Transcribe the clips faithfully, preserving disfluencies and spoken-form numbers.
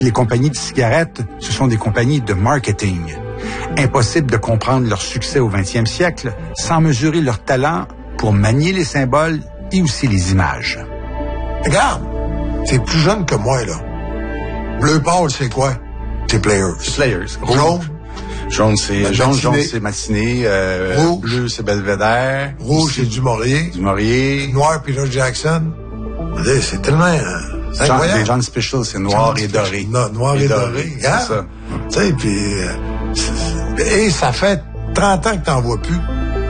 Les compagnies de cigarettes, ce sont des compagnies de marketing. Impossible de comprendre leur succès au vingtième siècle sans mesurer leur talent pour manier les symboles et aussi les images. Regarde, t'es plus jeune que moi, là. Bleu pâle, c'est quoi? C'est Players. C'est Players. Jaune? Jaune, c'est jaune, jaune, c'est Matinée. Euh, Rouge. Bleu, c'est Belvedere. Rouge, c'est du Maurier. Du Maurier. Noir, Peter Jackson. C'est tellement... Euh, c'est Jean, incroyable. les John Special, c'est noir John et doré. No, noir et, et doré. doré. C'est ça. Tu sais, puis... Euh, et ça fait trente ans que t'en vois plus.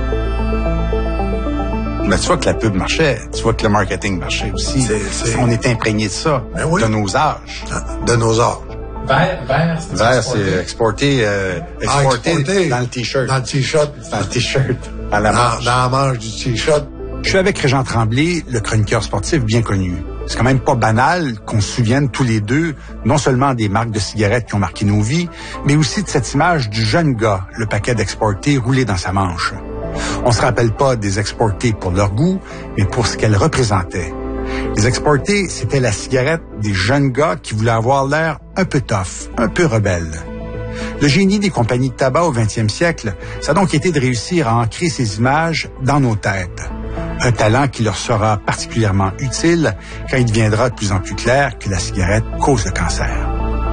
Mais tu vois que la pub marchait. Tu vois que le marketing marchait aussi. C'est, c'est... On est imprégné de ça. Ben oui. De nos âges. De nos âges. Vert, vert, c'est Vert, c'est exporté, euh, exporté, ah, exporté dans le T-shirt. Dans le T-shirt. Dans le T-shirt. À la dans, manche. Dans la manche du T-shirt. Je suis avec Régent Tremblay, le chroniqueur sportif bien connu. C'est quand même pas banal qu'on se souvienne tous les deux, non seulement des marques de cigarettes qui ont marqué nos vies, mais aussi de cette image du jeune gars, le paquet d'exportés roulé dans sa manche. On se rappelle pas des exportés pour leur goût, mais pour ce qu'elles représentaient. Les exportés, c'était la cigarette des jeunes gars qui voulaient avoir l'air un peu tough, un peu rebelle. Le génie des compagnies de tabac au vingtième siècle, ça a donc été de réussir à ancrer ces images dans nos têtes. Un talent qui leur sera particulièrement utile quand il deviendra de plus en plus clair que la cigarette cause le cancer.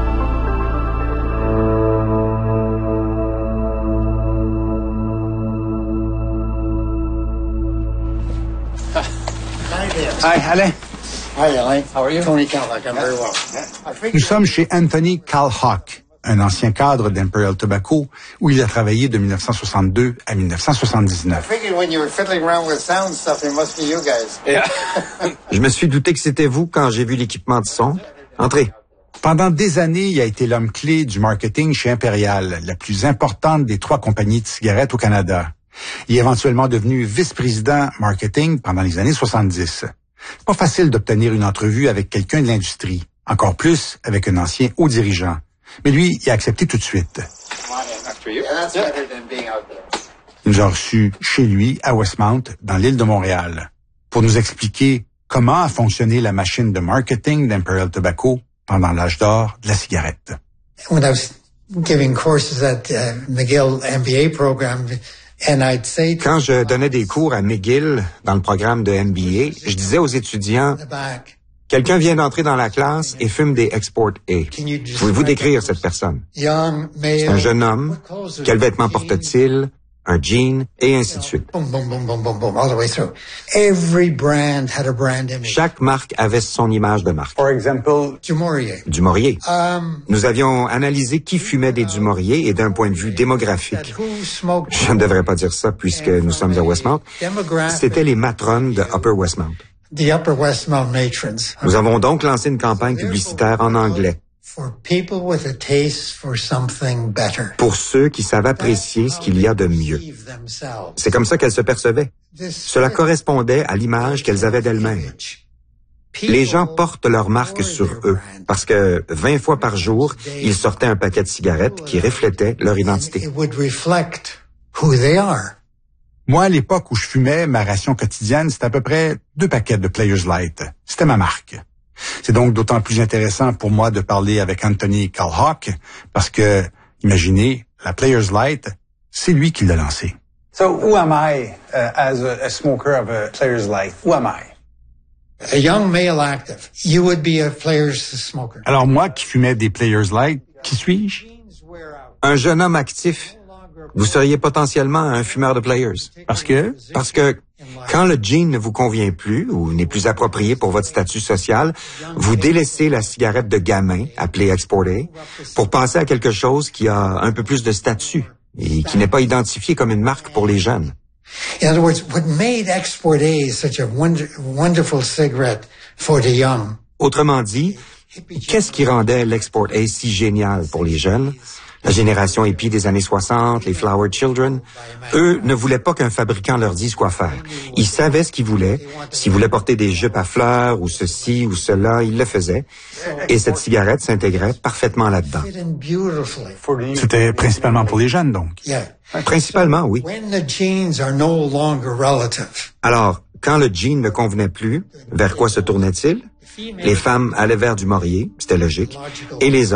Hi, Alain. Hi, Alain. How are you? Tony Calhock. I'm very well. Nous sommes chez Anthony Calhock, un ancien cadre d'Imperial Tobacco, où il a travaillé de dix-neuf cent soixante-deux à dix-neuf cent soixante-dix-neuf. Je me suis douté que c'était vous quand j'ai vu l'équipement de son. Entrez. Pendant des années, il a été l'homme clé du marketing chez Imperial, la plus importante des trois compagnies de cigarettes au Canada. Il est éventuellement devenu vice-président marketing pendant les années soixante-dix. C'est pas facile d'obtenir une entrevue avec quelqu'un de l'industrie, encore plus avec un ancien haut dirigeant. Mais lui, il a accepté tout de suite. Il nous a reçus chez lui, à Westmount, dans l'île de Montréal, pour nous expliquer comment a fonctionné la machine de marketing d'Imperial Tobacco pendant l'âge d'or de la cigarette. When I was giving courses at uh, McGill M B A program, and I'd say to Quand je donnais des cours à McGill dans le programme de M B A, je disais aux étudiants, the back, quelqu'un vient d'entrer dans la classe et fume des Export A. Pouvez-vous décrire cette personne? young male, C'est un jeune homme. Quels vêtements porte-t-il? Un jean, et ainsi de suite. boom, boom, boom, boom, boom, boom, all the way through. Every brand had a brand image. Chaque marque avait son image de marque. For example, Du Maurier. Du Maurier. Um, Nous avions analysé qui fumait des du Maurier et d'un point de vue démographique. who smoked? Je ne devrais pas dire ça puisque nous sommes à Westmount. C'était les matrones de Upper Westmount. The Upper Westmount matrons. Nous avons donc lancé une campagne publicitaire en anglais For people with a taste for something better. pour ceux qui savent apprécier ce qu'il y a de mieux. Themselves. C'est comme ça qu'elles se percevaient. Cela correspondait à l'image qu'elles avaient d'elles-mêmes. Les gens portent leur marque sur eux parce que vingt fois par jour, ils sortaient un paquet de cigarettes qui reflétait leur identité. It would reflect who they are. moi, à l'époque où je fumais, ma ration quotidienne, c'était à peu près deux paquets de Players Light. C'était ma marque. C'est donc d'autant plus intéressant pour moi de parler avec Anthony Calhock parce que, imaginez, la Players Light, c'est lui qui l'a lancé. So, who am I uh, as a, a smoker of a Players Light? Who am I? A young male active. You would be a Players smoker. Alors moi, qui fumais des Players Light, qui suis-je? Un jeune homme actif. Vous seriez potentiellement un fumeur de Players. Parce que? Parce que quand le jean ne vous convient plus ou n'est plus approprié pour votre statut social, vous délaissez la cigarette de gamin, appelée Export A, pour passer à quelque chose qui a un peu plus de statut et qui n'est pas identifié comme une marque pour les jeunes. In other words, what made Export A such a wonder, wonderful cigarette for the young? Autrement dit, qu'est-ce qui rendait l'Export A si génial pour les jeunes? La génération hippie des années soixante, les Flower Children, eux ne voulaient pas qu'un fabricant leur dise quoi faire. Ils savaient ce qu'ils voulaient. S'ils voulaient porter des jupes à fleurs ou ceci ou cela, ils le faisaient. Et cette cigarette s'intégrait parfaitement là-dedans. Fit in beautifully. C'était principalement pour les jeunes, donc. Yeah. Principalement, oui. When the genes are no longer relative. Alors, quand le jean ne convenait plus, vers quoi se tournait-il? Les femmes allaient vers du Maurier, c'était logique, et les